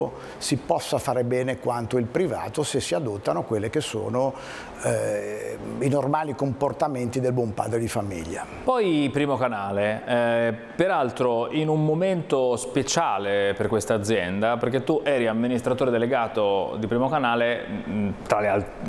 si possa fare bene quanto il privato se si adottano quelle che sono i normali comportamenti del buon padre di famiglia. Poi Primo Canale, peraltro in un momento speciale per questa azienda, perché tu eri amministratore delegato di Primo Canale, tra le altre